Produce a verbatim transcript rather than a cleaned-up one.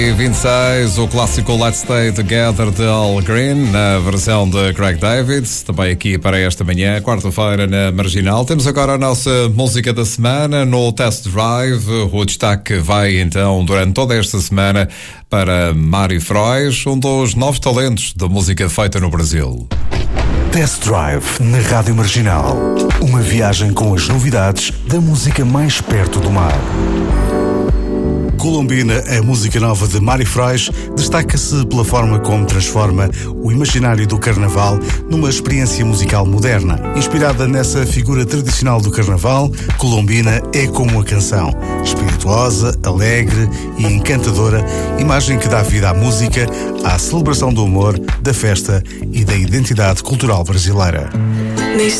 vinte e seis, o clássico Let's Stay Together de Al Green, na versão de Craig David, também aqui para esta manhã, quarta-feira na Marginal. Temos agora a nossa música da semana no Test Drive. O destaque vai então durante toda esta semana para Mário Frois, um dos novos talentos da música feita no Brasil. Test Drive na Rádio Marginal. Uma viagem com as novidades da música mais perto do mar. Colombina, a música nova de Mário Frois, destaca-se pela forma como transforma o imaginário do carnaval numa experiência musical moderna. Inspirada nessa figura tradicional do carnaval, Colombina é como a canção, espirituosa, alegre e encantadora, imagem que dá vida à música, à celebração do humor, da festa e da identidade cultural brasileira.